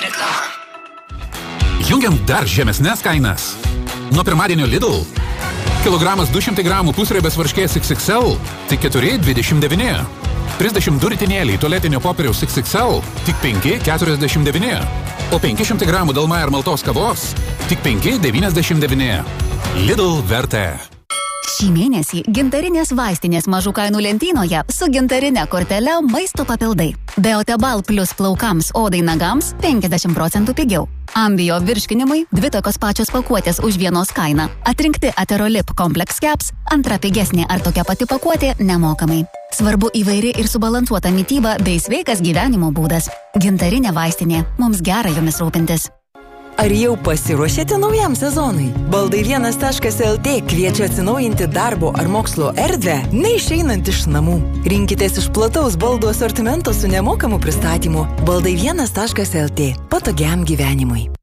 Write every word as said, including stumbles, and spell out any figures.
Jungiam dar žemesnės kainas. Nuo pirmadienio Lidl. Kilogramas du šimtai gramų pusriebės varškės iks iks el tik keturi dvidešimt devyni. trisdešimt du ritinėliai tualetinio popieriaus iks iks el tik penki keturiasdešimt devyni. O penki šimtai gramų Dalmair maltos kavos tik penki devyniasdešimt devyni. Lidl vertė. Šį mėnesį gintarinės vaistinės mažų kainų lentynoje su gintarine kortele maisto papildai. Beotebal plus plaukams, odai, nagams penkiasdešimt procentų pigiau. Ambio virškinimui dvi tokios pačios pakuotės už vienos kainą. Atrinkti Aterolip Complex Caps, antra pigesnė ar tokia pati pakuotė nemokamai. Svarbu įvairi ir subalansuota mityba bei sveikas gyvenimo būdas. Gintarinė vaistinė. Mums gera jomis rūpintis. Ar jau pasiruošėte naujam sezonui? Baldai vienas taškas el tė kviečia atsinaujinti darbo ar mokslo erdvę, neišeinant iš namų. Rinkitės iš plataus baldų asortimento su nemokamu pristatymu. Baldai vienas taškas el tė. Patogiam gyvenimui.